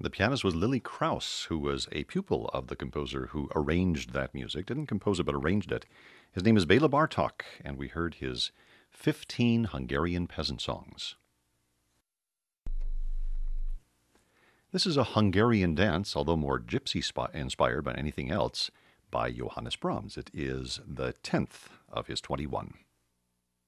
The pianist was Lily Krauss, who was a pupil of the composer who arranged that music. Didn't compose it, but arranged it. His name is Bela Bartok, and we heard his 15 Hungarian peasant songs. This is a Hungarian dance, although more gypsy inspired than anything else, by Johannes Brahms. It is the 10th of his 21.